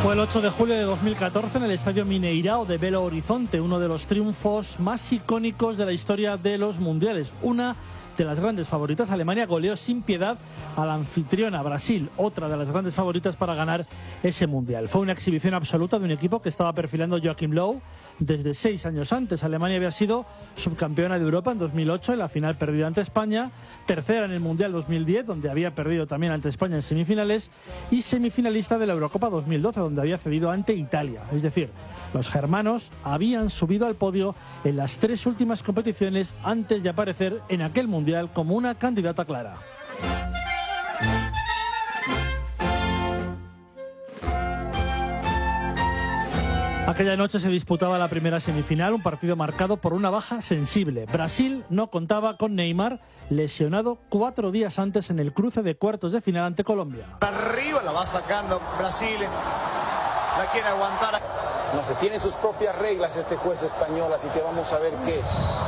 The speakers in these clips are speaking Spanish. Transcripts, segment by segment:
Fue el 8 de julio de 2014 en el Estadio Mineirao de Belo Horizonte, uno de los triunfos más icónicos de la historia de los mundiales. Una de las grandes favoritas, Alemania, goleó sin piedad a la anfitriona Brasil, otra de las grandes favoritas para ganar ese mundial. Fue una exhibición absoluta de un equipo que estaba perfilando Joachim Löw desde 6 años antes. Alemania había sido subcampeona de Europa en 2008 en la final perdida ante España, tercera en el Mundial 2010, donde había perdido también ante España en semifinales, y semifinalista de la Eurocopa 2012, donde había cedido ante Italia. Es decir, los germanos habían subido al podio en las 3 últimas competiciones antes de aparecer en aquel Mundial como una candidata clara. Aquella noche se disputaba la primera semifinal, un partido marcado por una baja sensible. Brasil no contaba con Neymar, lesionado 4 días antes en el cruce de cuartos de final ante Colombia. Arriba la va sacando Brasil, la quiere aguantar. No sé, tiene sus propias reglas este juez español, así que vamos a ver qué.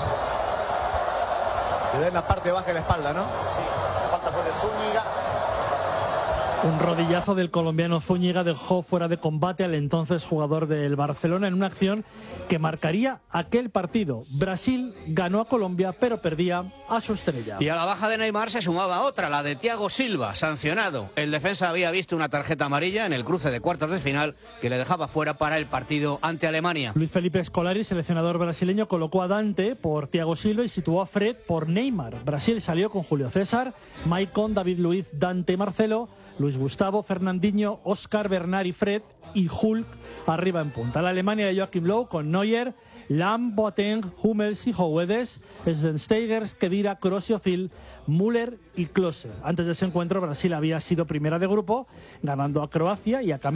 Le da en la parte baja de la espalda, ¿no? Sí, falta por de Zúñiga. Un rodillazo del colombiano Zúñiga dejó fuera de combate al entonces jugador del Barcelona en una acción que marcaría aquel partido. Brasil ganó a Colombia, pero perdía a su estrella. Y a la baja de Neymar se sumaba otra, la de Thiago Silva, sancionado. El defensa había visto una tarjeta amarilla en el cruce de cuartos de final que le dejaba fuera para el partido ante Alemania. Luis Felipe Scolari, seleccionador brasileño, colocó a Dante por Thiago Silva y situó a Fred por Neymar. Brasil salió con Julio César, Maicon, David Luiz, Dante, Marcelo, Luis Gustavo, Fernandinho, Oscar, Bernard y Fred, y Hulk arriba en punta. La Alemania de Joachim Löw con Neuer, Lahm, Boateng, Hummels y Howedes, Schweinsteiger, Khedira, Kroos y Özil, Müller y Klose. Antes de ese encuentro, Brasil había sido primera de grupo, ganando a Croacia y a